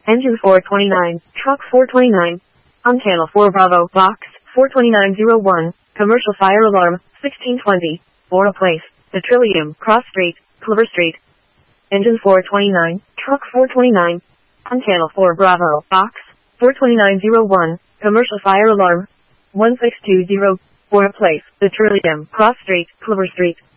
Engine 429, truck 429. On channel 4 Bravo, box 42901, commercial fire alarm 1620, Bora Place, The Trillium, Cross Street, Clover Street. Engine 429, truck 429. On channel 4 Bravo, box 42901, commercial fire alarm 1620, Bora Place, The Trillium, Cross Street, Clover Street.